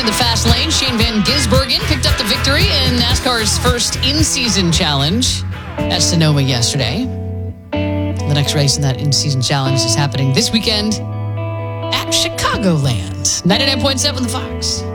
in the fast lane, Shane Van Gisbergen picked up the victory in NASCAR's first in-season challenge at Sonoma yesterday. The next race in that in-season challenge is happening this weekend at Chicagoland. 99.7 The Fox.